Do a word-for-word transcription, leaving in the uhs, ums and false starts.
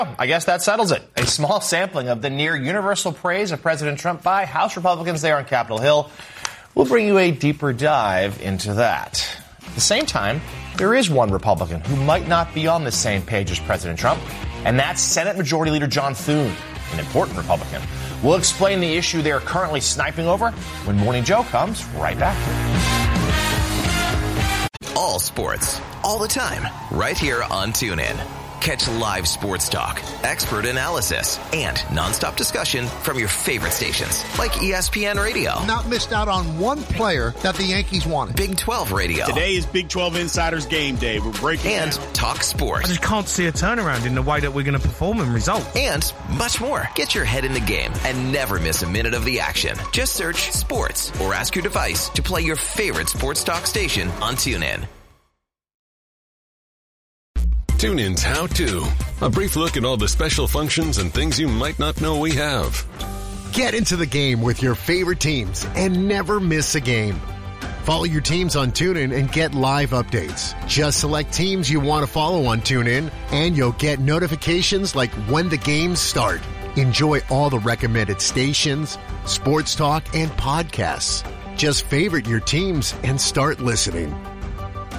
I guess that settles it. A small sampling of the near universal praise of President Trump by House Republicans there on Capitol Hill. We'll bring you a deeper dive into that. At the same time, there is one Republican who might not be on the same page as President Trump, and that's Senate Majority Leader John Thune, an important Republican. We'll explain the issue they're currently sniping over when Morning Joe comes right back. All sports, all the time, right here on TuneIn. Catch live sports talk, expert analysis, and nonstop discussion from your favorite stations, like E S P N Radio. Not missed out on one player that the Yankees wanted. Big twelve Radio. Today is Big twelve Insiders Game Day. We're breaking And down. Talk Sports. I just can't see a turnaround in the way that we're going to perform and result. And much more. Get your head in the game and never miss a minute of the action. Just search Sports or ask your device to play your favorite sports talk station on TuneIn. TuneIn's How To. A brief look at all the special functions and things you might not know we have. Get into the game with your favorite teams and never miss a game. Follow your teams on TuneIn and get live updates. Just select teams you want to follow on TuneIn, and you'll get notifications like when the games start. Enjoy all the recommended stations, sports talk, and podcasts. Just favorite your teams and start listening.